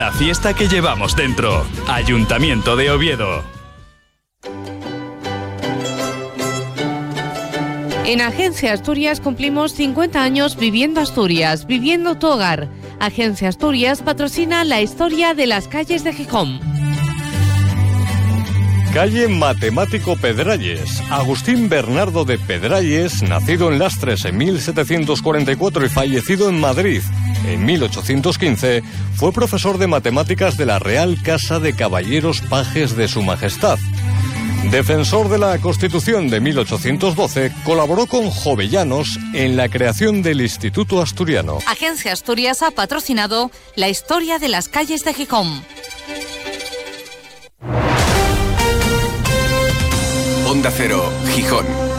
La fiesta que llevamos dentro. Ayuntamiento de Oviedo. En Agencia Asturias cumplimos 50 años viviendo Asturias, viviendo tu hogar. Agencia Asturias patrocina la historia de las calles de Gijón. Calle Matemático Pedralles. Agustín Bernardo de Pedralles, nacido en Lastres en 1744 y fallecido en Madrid en 1815, fue profesor de matemáticas de la Real Casa de Caballeros Pajes de Su Majestad. Defensor de la Constitución de 1812, colaboró con Jovellanos en la creación del Instituto Asturiano. Agencia Asturias ha patrocinado la historia de las calles de Gijón. Onda Cero, Gijón.